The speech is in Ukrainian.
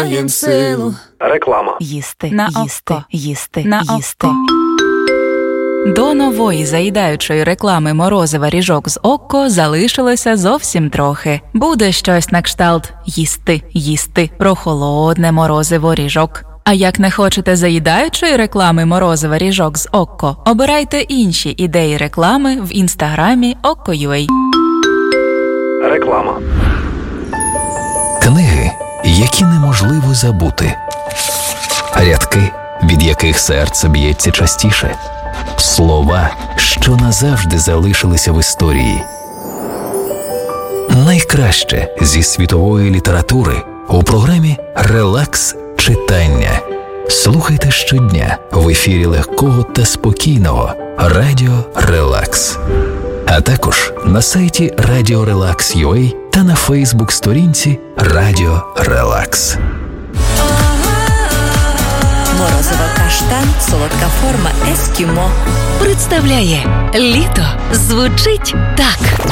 маєм силу. Реклама. Їсти, На їсти, око. їсти, На їсти. око. До нової заїдаючої реклами морозива ріжок з Окко залишилося зовсім трохи. Буде щось на кшталт «їсти, їсти» про холодне морозиво ріжок. А як не хочете заїдаючої реклами морозива ріжок з Окко, обирайте інші ідеї реклами в інстаграмі Okko.ua. Реклама. Книги, які неможливо забути. Рядки, від яких серце б'ється частіше. Слова, що назавжди залишилися в історії. Найкраще зі світової літератури у програмі «Релакс читання». Слухайте щодня в ефірі легкого та спокійного Радіо Релакс. А також на сайті Радіо Релакс.ua та на Фейсбук-сторінці Радіо Релакс. Морозиво каштан, солодка форма ескімо. Представляє «Літо» звучить так.